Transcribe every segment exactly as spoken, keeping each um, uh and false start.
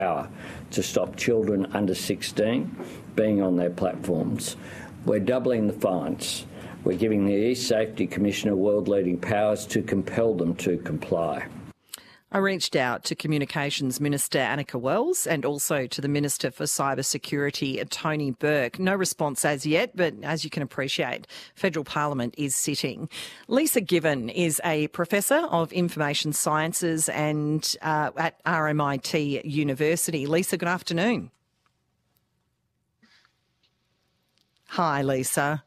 power to stop children under sixteen being on their platforms. We're doubling the fines. We're giving the E-Safety Commissioner world-leading powers to compel them to comply. I reached out to Communications Minister Annika Wells and also to the Minister for Cyber Security, Tony Burke. No response as yet, but as you can appreciate, Federal Parliament is sitting. Lisa Given is a Professor of Information Sciences and uh, at R M I T University. Lisa, good afternoon. Hi, Lisa.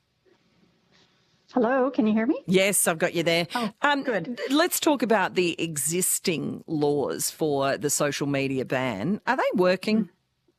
Hello, can you hear me? Yes, I've got you there. Oh, um, good. Let's talk about the existing laws for the social media ban. Are they working?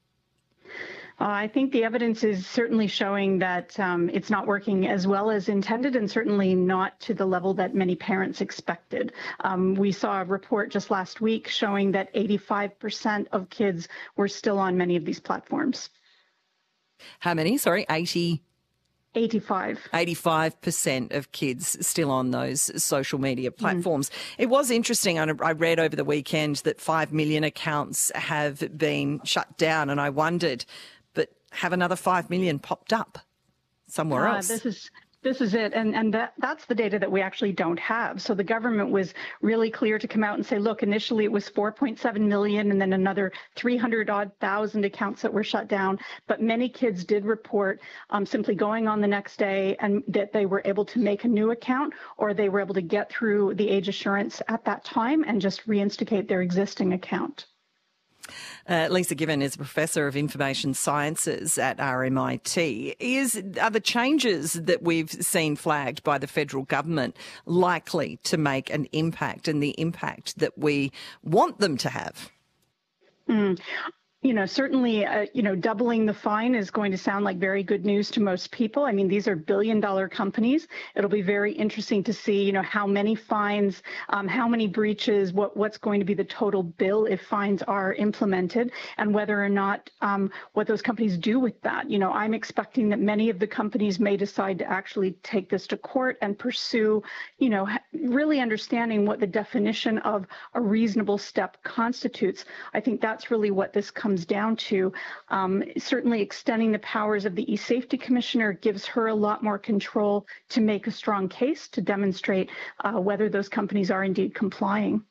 Uh, I think the evidence is certainly showing that um, it's not working as well as intended, and certainly not to the level that many parents expected. Um, we saw a report just last week showing that eighty-five percent of kids were still on many of these platforms. How many? Sorry, eighty? eighty-five. eighty-five percent of kids still on those social media platforms. Mm. It was interesting. I read over the weekend that five million accounts have been shut down, and I wondered, but have another five million popped up somewhere uh, else? This is This is it. And, and that, that's the data that we actually don't have. So the government was really clear to come out and say, look, initially it was four point seven million and then another three hundred odd thousand accounts that were shut down. But many kids did report um, simply going on the next day and that they were able to make a new account, or they were able to get through the age assurance at that time and just reinstigate their existing account. Uh, Lisa Given is a Professor of Information Sciences at R M I T. Is, are the changes that we've seen flagged by the federal government likely to make an impact, and the impact that we want them to have? Mm. You know, certainly, uh, you know, doubling the fine is going to sound like very good news to most people. I mean, these are billion dollar companies. It'll be very interesting to see, you know, how many fines, um, how many breaches, what, what's going to be the total bill if fines are implemented, and whether or not um, what those companies do with that. You know, I'm expecting that many of the companies may decide to actually take this to court and pursue, you know, really understanding what the definition of a reasonable step constitutes. I think that's really what this comes comes down to. Um, certainly extending the powers of the E-Safety Commissioner gives her a lot more control to make a strong case to demonstrate uh, whether those companies are indeed complying.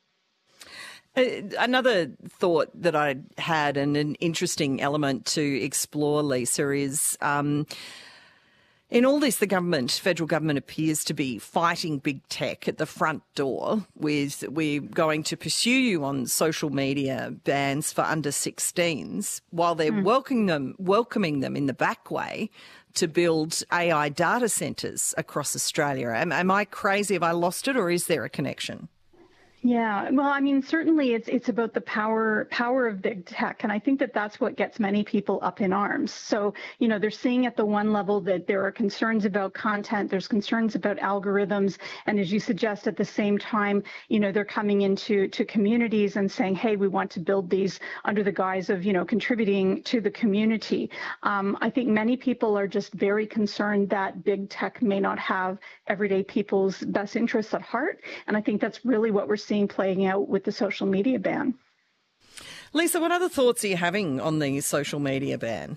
Uh, another thought that I had, and an interesting element to explore, Lisa, is um, in all this, the government, federal government, appears to be fighting big tech at the front door with, we're going to pursue you on social media bans for under sixteens, while they're mm. welcoming them, welcoming them in the back way to build A I data centres across Australia. Am, am I crazy? Have I lost it, or is there a connection? Yeah, well, I mean, certainly it's it's about the power power of big tech, and I think that that's what gets many people up in arms. So, you know, they're seeing at the one level that there are concerns about content, there's concerns about algorithms, and as you suggest, at the same time, you know, they're coming into to communities and saying, hey, we want to build these under the guise of, you know, contributing to the community. Um, I think many people are just very concerned that big tech may not have everyday people's best interests at heart, and I think that's really what we're seeing playing out with the social media ban. Lisa, what other thoughts are you having on the social media ban?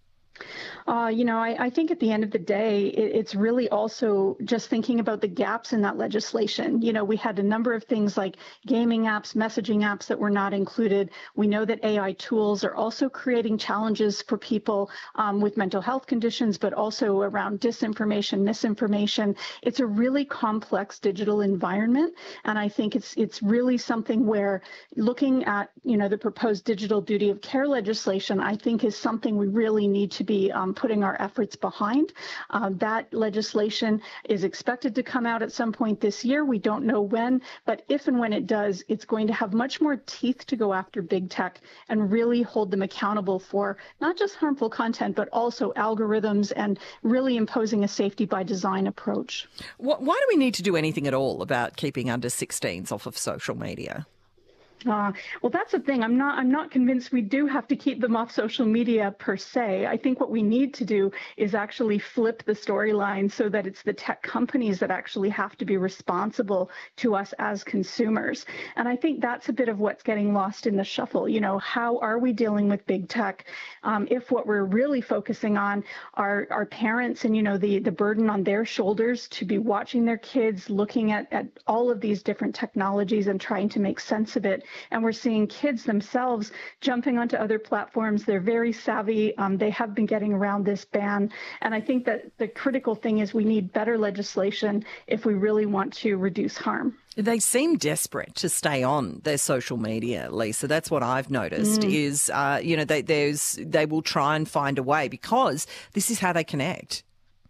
Uh, you know, I, I think at the end of the day, it, it's really also just thinking about the gaps in that legislation. You know, we had a number of things like gaming apps, messaging apps that were not included. We know that A I tools are also creating challenges for people um, with mental health conditions, but also around disinformation, misinformation. It's a really complex digital environment. And I think it's it's really something where looking at, you know, the proposed digital duty of care legislation, I think is something we really need to be um, putting our efforts behind. Uh, that legislation is expected to come out at some point this year. We don't know when, but if and when it does, it's going to have much more teeth to go after big tech and really hold them accountable for not just harmful content, but also algorithms, and really imposing a safety by design approach. Why do we need to do anything at all about keeping under sixteens off of social media? Uh, well, that's the thing. I'm not. I'm not convinced we do have to keep them off social media per se. I think what we need to do is actually flip the storyline so that it's the tech companies that actually have to be responsible to us as consumers. And I think that's a bit of what's getting lost in the shuffle. You know, how are we dealing with big tech um, if what we're really focusing on are our parents and you know the the burden on their shoulders to be watching their kids, looking at at all of these different technologies and trying to make sense of it. And we're seeing kids themselves jumping onto other platforms. They're very savvy. Um, they have been getting around this ban. And I think that the critical thing is we need better legislation if we really want to reduce harm. They seem desperate to stay on their social media, Lisa. That's what I've noticed mm. is, uh, you know, they, there's, they will try and find a way because this is how they connect.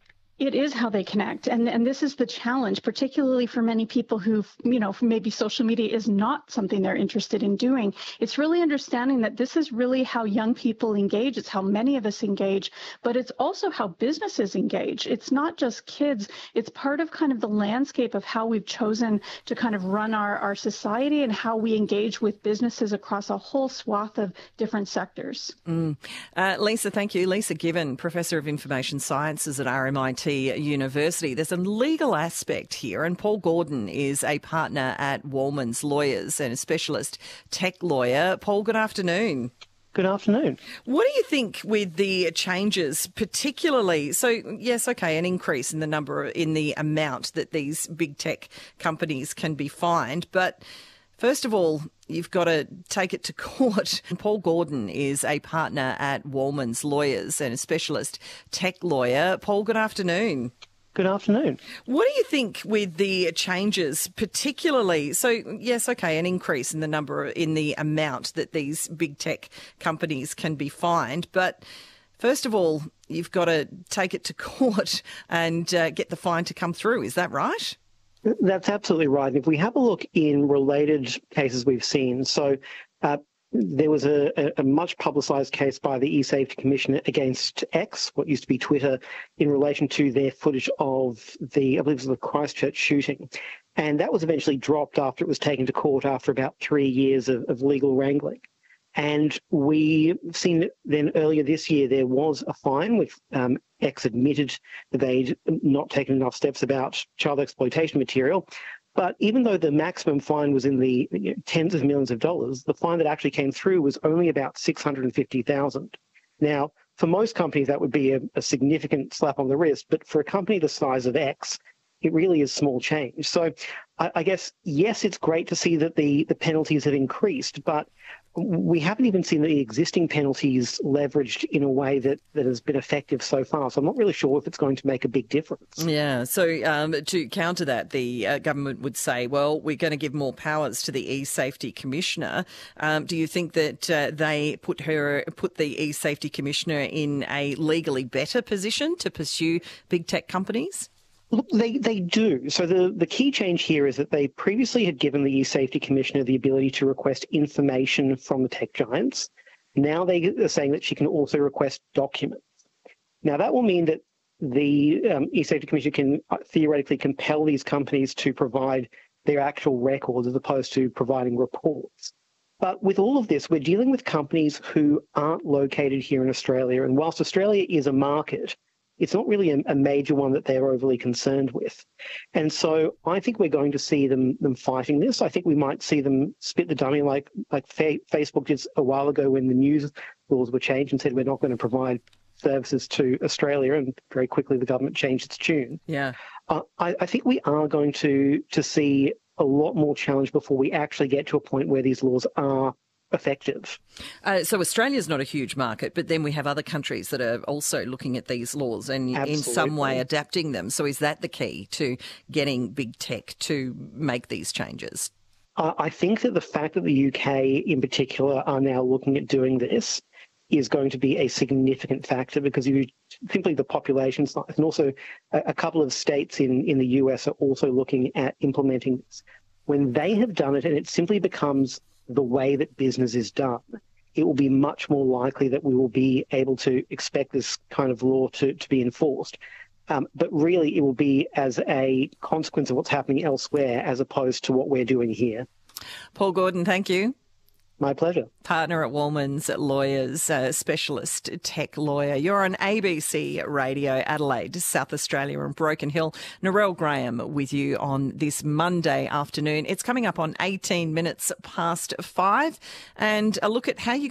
It is how they connect. And, and this is the challenge, particularly for many people who, you know, maybe social media is not something they're interested in doing. It's really understanding that this is really how young people engage. It's how many of us engage, but it's also how businesses engage. It's not just kids. It's part of kind of the landscape of how we've chosen to kind of run our, our society and how we engage with businesses across a whole swath of different sectors. Mm. Uh, Lisa, thank you. Lisa Given, Professor of Information Sciences at R M I T University. There's a legal aspect here, and Paul Gordon is a partner at Wallmans Lawyers and a specialist tech lawyer. Paul, good afternoon. Good afternoon. What do you think with the changes, particularly, so yes, okay, an increase in the number, in the amount that these big tech companies can be fined, but first of all, you've got to take it to court. Paul Gordon is a partner at Wallmans Lawyers and a specialist tech lawyer. Paul, good afternoon. Good afternoon. What do you think with the changes, particularly, so yes, okay, an increase in the number, in the amount that these big tech companies can be fined, but first of all, you've got to take it to court and uh, get the fine to come through. Is that right? That's absolutely right. If we have a look in related cases we've seen, so uh, there was a, a much publicised case by the eSafety Commissioner against X, what used to be Twitter, in relation to their footage of the, I believe it was the Christchurch shooting. And that was eventually dropped after it was taken to court after about three years of, of legal wrangling. And we've seen then earlier this year there was a fine, which um, X admitted that they'd not taken enough steps about child exploitation material. But even though the maximum fine was in the you know, tens of millions of dollars, the fine that actually came through was only about six hundred fifty thousand dollars. Now, for most companies, that would be a, a significant slap on the wrist. But for a company the size of X, it really is small change. So I, I guess, yes, it's great to see that the, the penalties have increased, but we haven't even seen the existing penalties leveraged in a way that, that has been effective so far. So I'm not really sure if it's going to make a big difference. Yeah. So um, to counter that, the uh, government would say, well, we're going to give more powers to the eSafety Commissioner. Um, do you think that uh, they put her, put the eSafety Commissioner in a legally better position to pursue big tech companies? Look, they, they do. So the, the key change here is that they previously had given the eSafety Commissioner the ability to request information from the tech giants. Now they are saying that she can also request documents. Now that will mean that the um, eSafety Commissioner can theoretically compel these companies to provide their actual records as opposed to providing reports. But with all of this, we're dealing with companies who aren't located here in Australia. And whilst Australia is a market, it's not really a, a major one that they're overly concerned with. And so I think we're going to see them them fighting this. I think we might see them spit the dummy like, like fa- Facebook did a while ago when the news laws were changed and said we're not going to provide services to Australia, and very quickly the government changed its tune. Yeah, uh, I, I think we are going to to see a lot more challenge before we actually get to a point where these laws are effective. Uh, so Australia's not a huge market, but then we have other countries that are also looking at these laws and Absolutely. in some way adapting them. So is that the key to getting big tech to make these changes? Uh, I think that the fact that the U K in particular are now looking at doing this is going to be a significant factor, because you simply the population size, and also a, a couple of states in, in the U S are also looking at implementing this. When they have done it and it simply becomes the way that business is done, it will be much more likely that we will be able to expect this kind of law to, to be enforced. Um, but really, it will be as a consequence of what's happening elsewhere as opposed to what we're doing here. Paul Gordon, thank you. My pleasure. Partner at Wallman's Lawyers, a specialist tech lawyer. You're on A B C Radio Adelaide, South Australia and Broken Hill. Narelle Graham with you on this Monday afternoon. It's coming up on eighteen minutes past five, and a look at how you